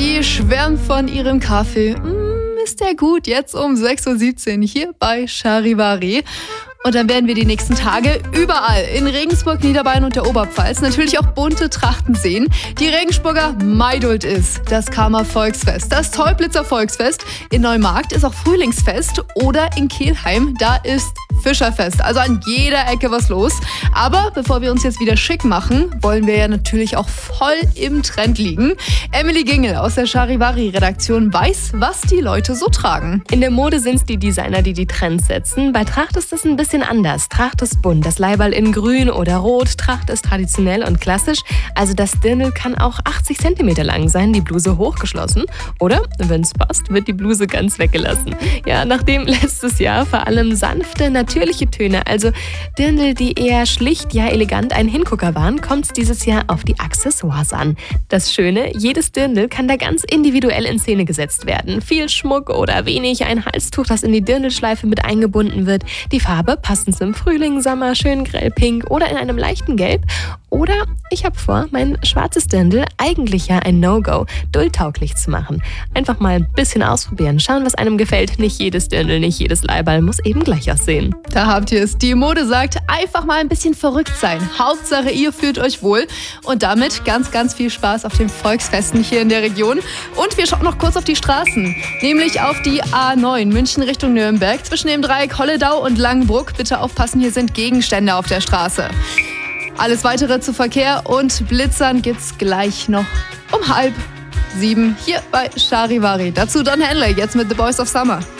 die schwärmt von ihrem Kaffee. Ist der gut? Jetzt um 6.17 Uhr hier bei Charivari. Und dann werden wir die nächsten Tage überall in Regensburg, Niederbayern und der Oberpfalz natürlich auch bunte Trachten sehen. Die Regensburger Maidult ist das Kama Volksfest. Das Teuflitzer Volksfest in Neumarkt ist auch Frühlingsfest. Oder in Kelheim, da ist Fischerfest. Also an jeder Ecke was los. Aber bevor wir uns jetzt wieder schick machen, wollen wir ja natürlich auch voll im Trend liegen. Emily Gingel aus der Charivari-Redaktion weiß, was die Leute so tragen. In der Mode sind es die Designer, die Trends setzen. Bei Tracht ist das ein bisschen anders. Tracht ist bunt, das Leiberl in grün oder rot. Tracht ist traditionell und klassisch. Also das Dirndl kann auch 80 cm lang sein, die Bluse hochgeschlossen. Oder, wenn es passt, wird die Bluse ganz weggelassen. Ja, nachdem letztes Jahr vor allem sanfte, natürliche Töne, also Dirndl, die eher schlicht, ja elegant ein Hingucker waren, kommt es dieses Jahr auf die Accessoires an. Das Schöne, jedes Dirndl kann da ganz individuell in Szene gesetzt werden. Viel Schmuck oder wenig, ein Halstuch, das in die Dirndlschleife mit eingebunden wird. Die Farbe passend zum Frühling, Sommer, schön grellpink oder in einem leichten Gelb. Oder ich habe vor, mein schwarzes Dirndl, eigentlich ja ein No-Go, duldtauglich zu machen. Einfach mal ein bisschen ausprobieren, schauen, was einem gefällt. Nicht jedes Dirndl, nicht jedes Leiberl muss eben gleich aussehen. Da habt ihr es. Die Mode sagt, einfach mal ein bisschen verrückt sein. Hauptsache, ihr fühlt euch wohl. Und damit ganz, ganz viel Spaß auf den Volksfesten hier in der Region. Und wir schauen noch kurz auf die Straßen, nämlich auf die A9 München Richtung Nürnberg zwischen dem Dreieck Holledau und Langenbruck. Bitte aufpassen, hier sind Gegenstände auf der Straße. Alles weitere zu Verkehr und Blitzern gibt's gleich noch um 6:30 hier bei Charivari. Dazu Don Henley, jetzt mit The Boys of Summer.